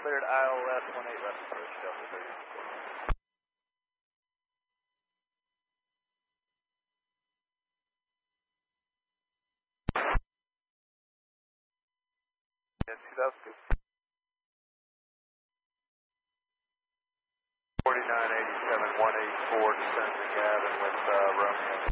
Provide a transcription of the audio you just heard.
cleared ILS 18 left approach, Delta 30. Yeah, 2002. 4987, 184, descending Gavin with Romeo.